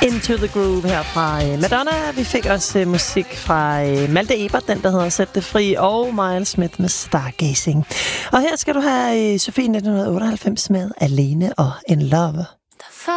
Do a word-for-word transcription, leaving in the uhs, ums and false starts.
Into the Groove her fra øh, Madonna. Vi fik også øh, musik fra øh, Malte Ebert, den der hedder Sæt det fri, og Miles Smith med Stargazing. Og her skal du have øh, Sofie nitten otteoghalvfems med Alene og In Love.